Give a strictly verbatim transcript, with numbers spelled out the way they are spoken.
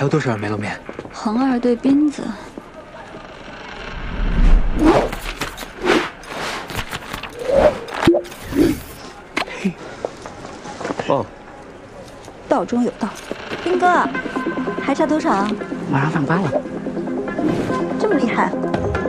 还有多少人没露面？ 恒儿对斌子。 嘿。哦。 道中有道，斌哥，还差多少？ 马上放八了。 这么厉害？